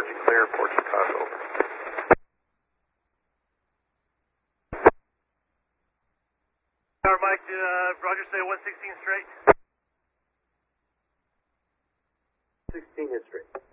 Roger, clear, Port Chicago. Tower Mike, Roger, say 116 straight. 16 is straight.